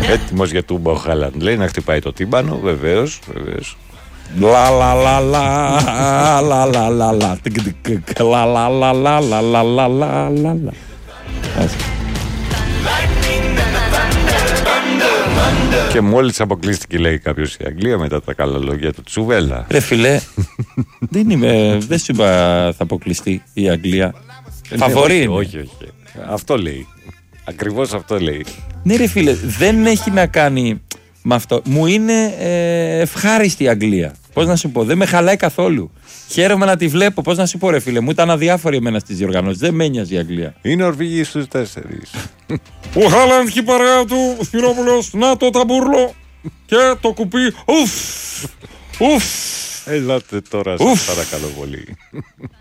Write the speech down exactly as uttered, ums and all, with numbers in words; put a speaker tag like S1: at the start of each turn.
S1: Έτοιμος για τούμπα ο Χάλαντ. Λέει να χτυπάει το τύμπανο, βεβαίως, βεβαίως.
S2: Λα λα λα λα λα λα λα λα λα λα λα λα λα λα λα λα λα λα.
S1: Και μόλις αποκλείστηκε, λέει κάποιος, η Αγγλία μετά τα καλά λόγια του Τσουβέλα.
S2: Ρε φίλε, δεν είμαι, δεν σου είπα θα αποκλειστεί η Αγγλία. Φαβορί είναι.
S1: Όχι, όχι. Αυτό λέει. Ακριβώς αυτό λέει.
S2: Ναι ρε φίλε, δεν έχει να κάνει με αυτό. Μου είναι ε, ευχάριστη η Αγγλία. Πώς να σου πω, δεν με χαλάει καθόλου. Χαίρομαι να τη βλέπω. Πώς να σου πω, ρε φίλε, μου ήταν αδιάφορη εμένα στις διοργανώσεις. Δεν με ένοιαζε η Αγγλία.
S1: Η Νορβηγία στους τέσσερις.
S2: Ο Χάλαντ και η παρέα του, ο Σπυρόπουλος, να το ταμπούρλο και το κουπί. Ουφ! Ουφ!
S1: Ελάτε τώρα, σας παρακαλώ πολύ.